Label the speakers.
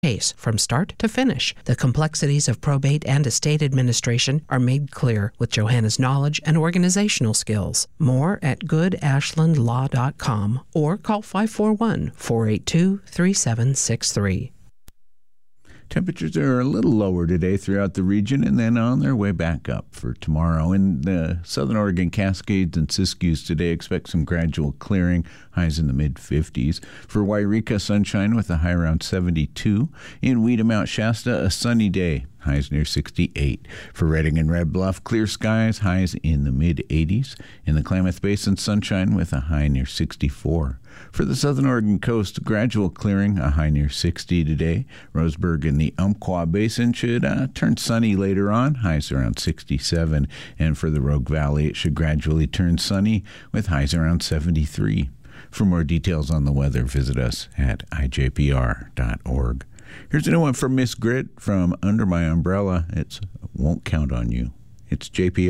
Speaker 1: case from start to finish. The complexities of probate and estate administration are made clear with Johanna's knowledge and organizational skills. More at goodashlandlaw.com or call 541-482-3763.
Speaker 2: Temperatures are a little lower today throughout the region and then on their way back up for tomorrow. In the southern Oregon Cascades and Siskiyous today, expect some gradual clearing, highs in the mid-50s. For Wairika, sunshine with a high around 72. In Weeda, Mount Shasta, a sunny day, highs near 68. For Redding and Red Bluff, clear skies, highs in the mid-80s. In the Klamath Basin, sunshine with a high near 64. For the southern Oregon coast, gradual clearing, a high near 60 today. Roseburg in the Umpqua Basin should turn sunny later on, highs around 67. And for the Rogue Valley, it should gradually turn sunny with highs around 73. For more details on the weather, visit us at ijpr.org. Here's a new one from Miss Grit from Under My Umbrella. It's Won't Count on You. It's JPR.